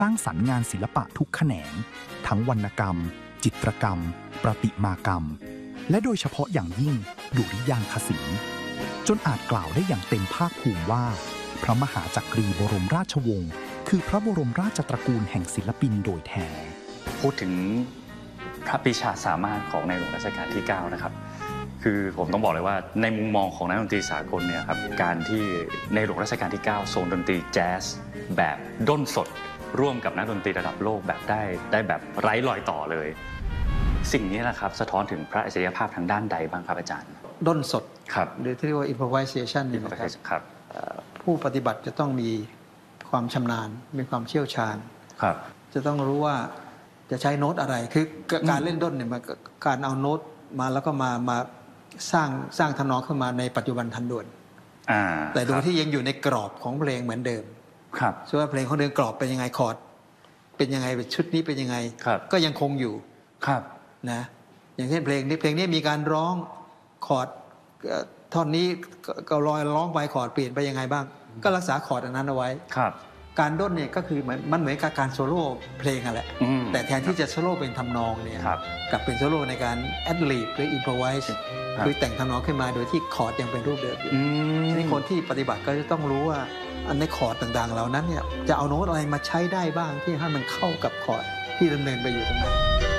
สร้างสรรค์งานศิลปะทุกแขนงทั้งวรรณกรรม จิตรกรรม ประติมากรรมและโดยเฉพาะอย่างยิ่งดุริยางคศิลป์จนอาจกล่าวได้อย่างเต็มภาคภูมิว่าพระมหาจักรีบรมราชวงศ์คือพระบรมราชตระกูลแห่งศิลปินโดยแท้พูดถึงพระปรีชาสามารถของในหลวงรัชกาลที่9นะครับคือผมต้องบอกเลยว่าในมุมมองของนักดนตรีสากลเนี่ยครับการที่ในหลวงรัชกาลที่9ทรงดนตรีแจ๊สแบบด้นสดร่วมกับนักดนตรีระดับโลกแบบได้แบบไร้รอยต่อเลยสิ่งนี้นะครับสะท้อนถึงพระอัจฉริยภาพทางด้านใดบ้างครับอาจารย์ด้นสดครับหรือที่เรียกว่า improvisation เนี่ยนะครับผู้ปฏิบัติจะต้องมีความชำนาญมีความเชี่ยวชาญครับจะต้องรู้ว่าจะใช้โน้ตอะไรคือการเล่นด้นเนี่ยมันการเอาโน้ตมาแล้วก็มาสร้างทำนองขึ้นมาในปัจจุบันทันด่วนแต่โดยที่ยังอยู่ในกรอบของเพลงเหมือนเดิมครับส่วนว่าเพลงของเดิมกรอบเป็นยังไงคอร์ดเป็นยังไงชุดนี้เป็นยังไงก็ยังคงอยู่ครับนะอย่างเช่นเพลงนี้มีการร้องคอร์ดท่อนนี้ก็ลอยร้องไปคอร์ดเปลี่ยนไปยังไงบ้างก็รักษาคอร์ดอันนั้นเอาไว้ครับการด้นเนี่ยก็คือมันเหมือนกับการโซโล่เพลงอะแหละแต่แทนที่จะโซโล่เป็นทำนองเนี่ยกลับเป็นโซโล่ในการแอดลิบหรืออิมพรไวส์คือแต่งทำนองขึ้นมาโดยที่คอร์ดยังเป็นรูปเดิมอยู่นี่คนที่ปฏิบัติก็จะต้องรู้ว่าอันในคอร์ดต่างๆเหล่านั้นเนี่ยจะเอาโน้ตอะไรมาใช้ได้บ้างที่ให้มันเข้ากับคอร์ดที่ดำเนินไปอยู่ตรงนั้น